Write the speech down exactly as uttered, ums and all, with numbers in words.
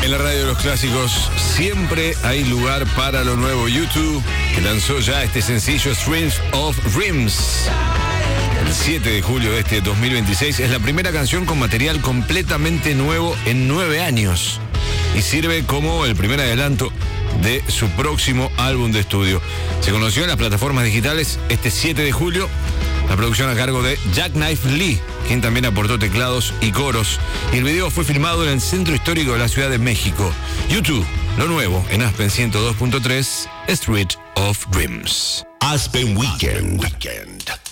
En la radio de los clásicos siempre hay lugar para lo nuevo. U dos, que lanzó ya este sencillo Strings of Rims el siete de julio de este dos mil veintiséis. Es la primera canción con material completamente nuevo en nueve años y sirve como el primer adelanto de su próximo álbum de estudio. Se conoció en las plataformas digitales este siete de julio. La producción a cargo de Jackknife Lee, quien también aportó teclados y coros. Y el video fue filmado en el centro histórico de la Ciudad de México. U dos, lo nuevo en Aspen ciento dos punto tres, Street of Dreams. Aspen Weekend. Weekend.